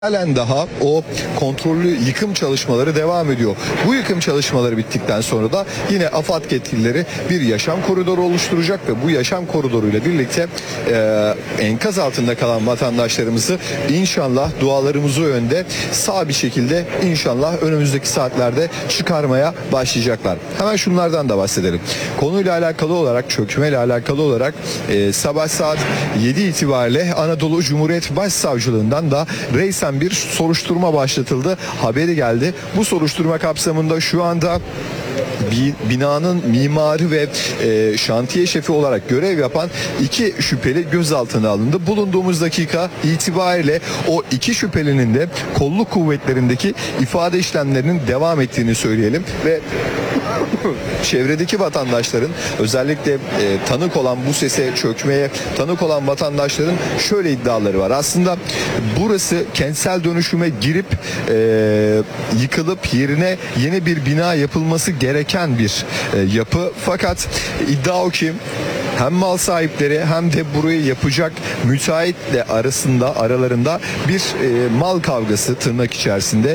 Halen daha o kontrollü yıkım çalışmaları devam ediyor. Bu yıkım çalışmaları bittikten sonra da yine AFAD yetkilileri bir yaşam koridoru oluşturacak ve bu yaşam koridoruyla birlikte enkaz altında kalan vatandaşlarımızı inşallah dualarımızı önde sağ bir şekilde inşallah önümüzdeki saatlerde çıkarmaya başlayacaklar. Hemen şunlardan da bahsedelim. Konuyla alakalı olarak, çökmeyle alakalı olarak sabah saat 7 itibariyle Anadolu Cumhuriyet Başsavcılığından da reysen bir soruşturma başlatıldı. Haberi geldi. Bu soruşturma kapsamında şu anda binanın mimarı ve şantiye şefi olarak görev yapan iki şüpheli gözaltına alındı. Bulunduğumuz dakika itibariyle o iki şüphelinin de kolluk kuvvetlerindeki ifade işlemlerinin devam ettiğini söyleyelim ve çevredeki vatandaşların özellikle tanık olan bu sese çökmeye tanık olan vatandaşların şöyle iddiaları var. Aslında burası kentsel dönüşüme girip yıkılıp yerine yeni bir bina yapılması gereken bir yapı. Fakat iddia o ki hem mal sahipleri hem de burayı yapacak müteahhitle aralarında bir mal kavgası tırnak içerisinde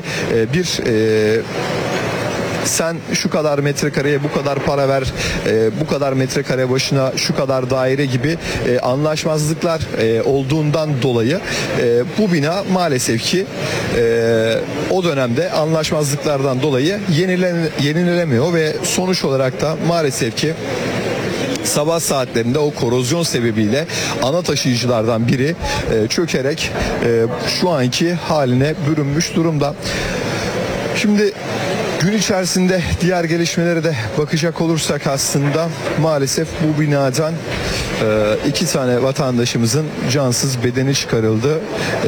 sen şu kadar metrekareye bu kadar para ver, bu kadar metrekare başına şu kadar daire gibi anlaşmazlıklar olduğundan dolayı bu bina maalesef ki o dönemde anlaşmazlıklardan dolayı yenileniyor ve sonuç olarak da maalesef ki sabah saatlerinde o korozyon sebebiyle ana taşıyıcılardan biri çökerek şu anki haline bürünmüş durumda. Şimdi gün içerisinde diğer gelişmelere de bakacak olursak aslında maalesef bu binadan iki tane vatandaşımızın cansız bedeni çıkarıldı.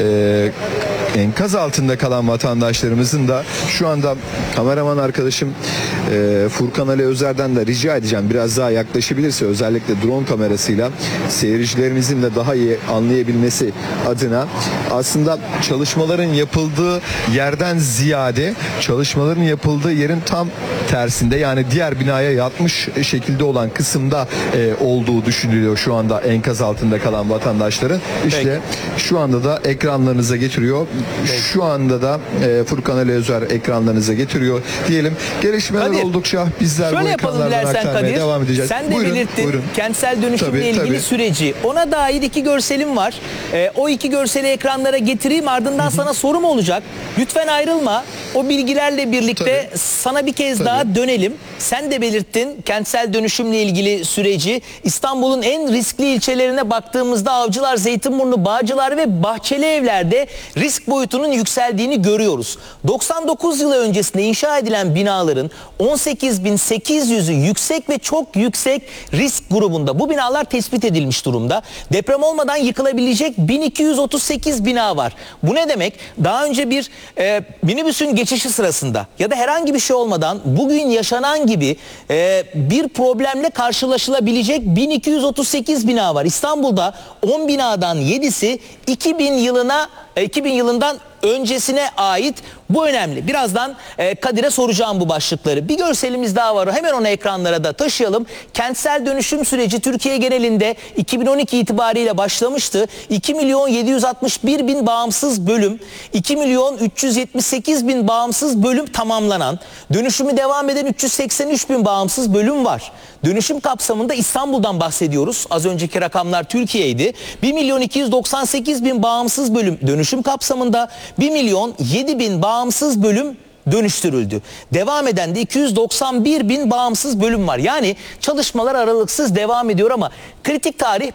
Enkaz altında kalan vatandaşlarımızın da şu anda kameraman arkadaşım Furkan Ali Özer'den de rica edeceğim biraz daha yaklaşabilirse özellikle drone kamerasıyla seyircilerimizin de daha iyi anlayabilmesi adına aslında çalışmaların yapıldığı yerden ziyade çalışmaların yapıldığı yerin tam tersinde yani diğer binaya yatmış şekilde olan kısımda olduğu düşünülüyor şu anda enkaz altında kalan vatandaşların. İşte şu anda da ekranlarınıza getiriyor. Şu anda da Furkan Ali Özer ekranlarınıza getiriyor diyelim. Gelişmeler Kadir, oldukça bizler bu ekranlardan aktarmaya devam edeceğiz. Sen de belirttin kentsel dönüşümle ilgili süreci. Ona dair iki görselim var. O iki görseli ekranlara getireyim ardından sana sorum olacak. Lütfen ayrılma. O bilgilerle birlikte sana bir kez daha dönelim. Sen de belirttin kentsel dönüşümle ilgili süreci. İstanbul'un en riskli ilçelerine baktığımızda Avcılar, Zeytinburnu, Bağcılar ve Bahçelievler'de risk boyutunun yükseldiğini görüyoruz. 99 yıl öncesinde inşa edilen binaların 18.800'ü yüksek ve çok yüksek risk grubunda. Bu binalar tespit edilmiş durumda. Deprem olmadan yıkılabilecek 1238 bina var. Bu ne demek? Daha önce bir minibüsün geçişi sırasında ya da herhangi bir şey olmadan bugün yaşanan gibi bir problemle karşılaşılabilecek 1238 bina var. İstanbul'da 10 binadan 7'si 2000 yılından öncesine ait. Bu önemli. Birazdan Kadir'e soracağım bu başlıkları. Bir görselimiz daha var. Hemen onu ekranlara da taşıyalım. Kentsel dönüşüm süreci Türkiye genelinde 2012 itibariyle başlamıştı. 2.761.000 bağımsız bölüm, 2.378.000 bağımsız bölüm tamamlanan, dönüşümü devam eden 383.000 bağımsız bölüm var. Dönüşüm kapsamında İstanbul'dan bahsediyoruz. Az önceki rakamlar Türkiye'ydi. 1.298.000 bağımsız bölüm dönüşüm kapsamında, 1.007.000 bağımsız bölüm dönüştürüldü. Devam eden de 291.000 bağımsız bölüm var. Yani çalışmalar aralıksız devam ediyor ama kritik tarih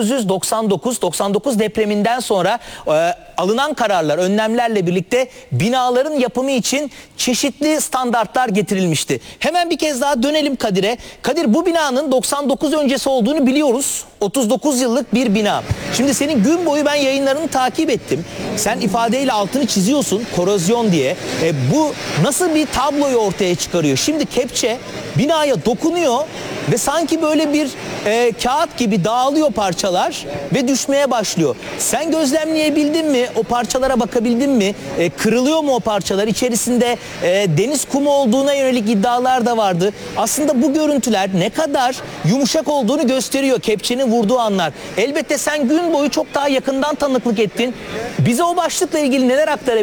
1999 depreminden sonra alınan kararlar, önlemlerle birlikte binaların yapımı için çeşitli standartlar getirilmişti. Hemen bir kez daha dönelim Kadir'e. Kadir, bu binanın 99 öncesi olduğunu biliyoruz. 39 yıllık bir bina. Şimdi senin gün boyu ben yayınlarını takip ettim. Sen ifadeyle altını çiziyorsun, korozyon diye. Bu nasıl bir tabloyu ortaya çıkarıyor? Şimdi kepçe binaya dokunuyor ve sanki böyle bir kağıt gibi dağılıyor parçalar ve düşmeye başlıyor. Sen gözlemleyebildin mi? O parçalara bakabildin mi? Kırılıyor mu o parçalar? İçerisinde deniz kumu olduğuna yönelik iddialar da vardı. Aslında bu görüntüler ne kadar yumuşak olduğunu gösteriyor kepçenin vurduğu anlar. Elbette sen gün boyu çok daha yakından tanıklık ettin. Bize o başlıkla ilgili neler aktarabilirsin?